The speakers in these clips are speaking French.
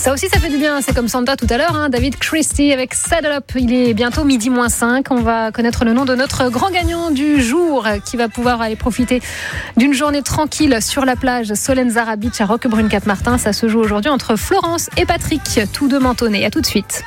Ça aussi, ça fait du bien. C'est comme Santa tout à l'heure, hein. David Christie avec Saddle Up. Il est bientôt 12:05. On va connaître le nom de notre grand gagnant du jour qui va pouvoir aller profiter d'une journée tranquille sur la plage Solenzara Beach à Roquebrune-Cap-Martin. Ça se joue aujourd'hui entre Florence et Patrick, tous deux mentonnés. À tout de suite.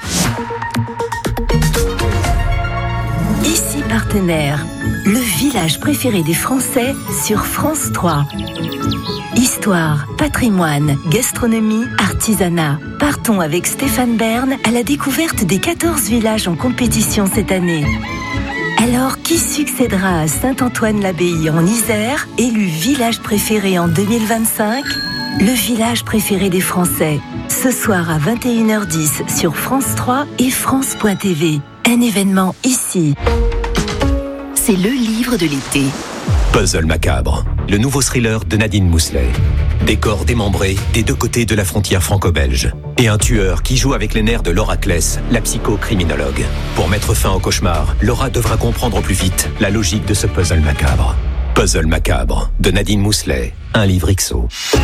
Ici Partenaire, le village préféré des Français sur France 3. Histoire, patrimoine, gastronomie, artisanat. Partons avec Stéphane Bern à la découverte des 14 villages en compétition cette année. Alors, qui succédera à Saint-Antoine-l'Abbaye en Isère, élu village préféré en 2025 ? Le village préféré des Français. Ce soir à 21h10 sur France 3 et France.tv. Un événement ici. C'est le livre de l'été. Puzzle macabre, le nouveau thriller de Nadine Mousselet. Des corps démembrés des deux côtés de la frontière franco-belge. Et un tueur qui joue avec les nerfs de Laura Kless, la psychocriminologue. Pour mettre fin au cauchemar, Laura devra comprendre au plus vite la logique de ce puzzle macabre. Puzzle macabre, de Nadine Mousselet, un livre XO.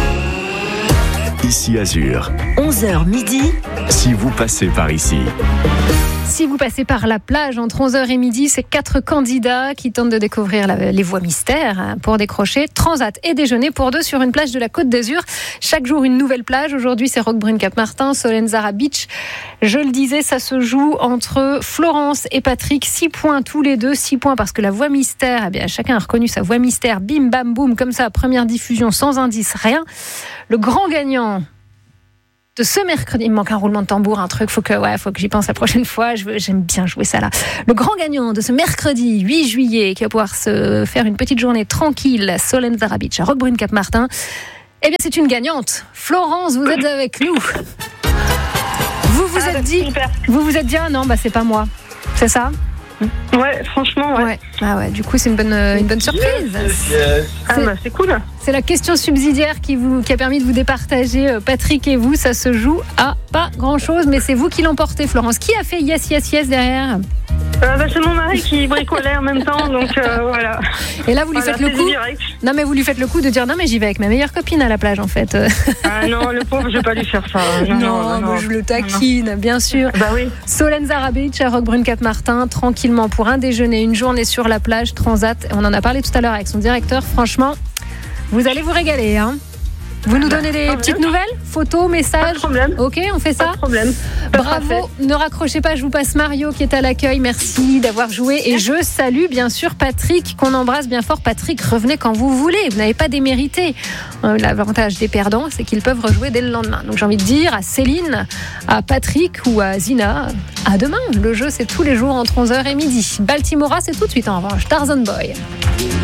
Ici Azur. 11h midi. Si vous passez par ici. Si vous passez par la plage entre 11h et midi, c'est 4 candidats qui tentent de découvrir les voies mystères pour décrocher transat et déjeuner pour deux sur une plage de la Côte d'Azur. Chaque jour, une nouvelle plage. Aujourd'hui, c'est Roquebrune-Cap-Martin, Solenzara Beach. Je le disais, ça se joue entre Florence et Patrick. 6 points tous les deux. 6 points parce que la voie mystère, eh bien, chacun a reconnu sa voie mystère. Bim, bam, boum, comme ça, première diffusion, sans indice, rien. Le grand gagnant de ce mercredi, il me manque un roulement de tambour, un truc, faut que j'y pense la prochaine fois, j'aime bien jouer ça là. Le grand gagnant de ce mercredi 8 juillet, qui va pouvoir se faire une petite journée tranquille à Solenzara Beach, à Roquebrune-Cap-Martin, eh bien c'est une gagnante. Florence, vous êtes avec nous. Vous vous êtes dit, ah non, c'est pas moi, c'est ça? Ouais, franchement, ouais. Ah ouais, du coup, c'est une bonne surprise. C'est cool. C'est la question subsidiaire qui a permis de vous départager, Patrick et vous. Ça se joue à pas grand-chose, mais c'est vous qui l'emportez, Florence. Qui a fait yes, yes, yes derrière ? C'est mon mari qui bricolait en même temps, donc voilà. Et là, vous lui faites le coup. Non, mais vous lui faites le coup de dire non, mais j'y vais avec ma meilleure copine à la plage, en fait. Ah non, le pauvre, je vais pas lui faire ça. Non. Je le taquine, bien sûr. Bah oui. Solenzara Beach à Roquebrune-Cap-Martin, tranquillement pour un déjeuner, une journée sur la plage, transat. On en a parlé tout à l'heure avec son directeur. Franchement, vous allez vous régaler, hein. Vous nous donnez des petites nouvelles, photos, messages. Pas de problème. Ok, on fait ça. Pas de problème. Bravo. Ne raccrochez pas, je vous passe Mario qui est à l'accueil. Merci d'avoir joué. Et je salue bien sûr Patrick, qu'on embrasse bien fort. Patrick, revenez quand vous voulez. Vous n'avez pas démérité. L'avantage des perdants, c'est qu'ils peuvent rejouer dès le lendemain. Donc j'ai envie de dire à Céline, à Patrick ou à Zina, à demain. Le jeu, c'est tous les jours entre 11h et midi. Baltimora, c'est tout de suite en revanche. Tarzan Boy.